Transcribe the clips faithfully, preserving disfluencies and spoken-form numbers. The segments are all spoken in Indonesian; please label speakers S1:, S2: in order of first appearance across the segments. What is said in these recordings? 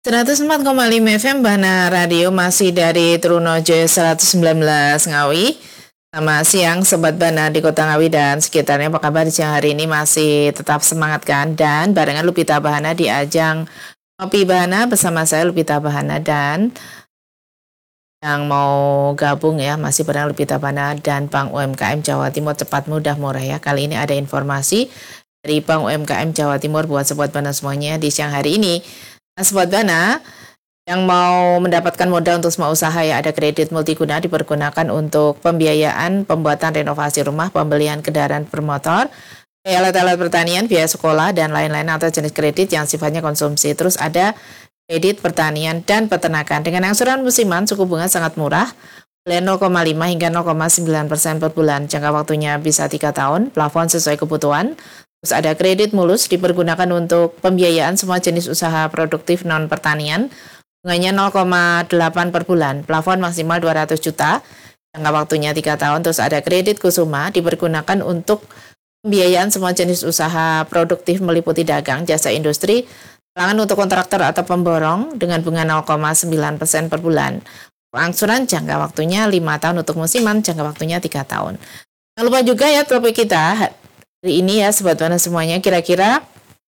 S1: seratus empat koma lima F M Bahana Radio masih dari Trunojoyo seratus sembilan belas Ngawi. Selamat siang Sobat Bahana di Kota Ngawi dan sekitarnya. Apa kabar siang hari ini? Masih tetap semangat kan? Dan barengan Lupita Bahana di ajang Ngopi Bahana bersama saya Lupita Bahana, dan yang mau gabung ya masih bareng Lupita Bahana dan Bank U M K M Jawa Timur, cepat mudah murah ya. Kali ini ada informasi dari Bank U M K M Jawa Timur buat Sobat Bahana semuanya di siang hari ini. Nah, Sobat Bahana yang mau mendapatkan modal untuk semua usaha ya, ada kredit multiguna dipergunakan untuk pembiayaan pembuatan renovasi rumah, pembelian kendaraan bermotor, alat-alat pertanian, biaya sekolah, dan lain-lain atau jenis kredit yang sifatnya konsumsi. Terus ada kredit pertanian dan peternakan dengan angsuran musiman, suku bunga sangat murah, mulai nol koma lima hingga nol koma sembilan persen per bulan. Jangka waktunya bisa tiga tahun, plafon sesuai kebutuhan. Terus ada kredit mulus dipergunakan untuk pembiayaan semua jenis usaha produktif non pertanian. Bunganya nol koma delapan per bulan, plafon maksimal dua ratus juta, jangka waktunya tiga tahun. Terus ada kredit kusuma dipergunakan untuk pembiayaan semua jenis usaha produktif meliputi dagang, jasa industri, talangan untuk kontraktor atau pemborong dengan bunga nol koma sembilan persen per bulan. Angsuran jangka waktunya lima tahun untuk musiman, jangka waktunya tiga tahun. Jangan lupa juga ya topik kita hari ini ya Sobat Bahana semuanya, kira-kira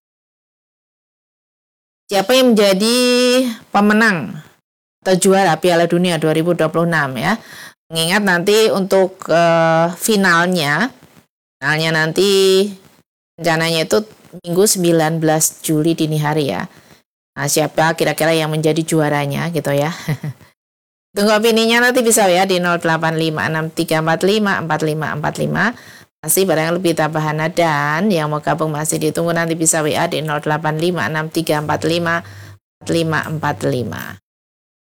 S1: siapa yang menjadi pemenang atau juara Piala Dunia dua ribu dua puluh enam ya. Mengingat nanti untuk uh, finalnya, finalnya nanti rencananya itu Minggu sembilan belas Juli dini hari ya. Nah, siapa kira-kira yang menjadi juaranya gitu ya. Tunggu opininya nanti bisa ya di nol delapan lima enam tiga empat lima empat lima empat lima. Masih barang lebih Bahana, dan yang mau gabung masih ditunggu, nanti bisa W A di nol delapan lima enam tiga empat lima empat lima empat lima.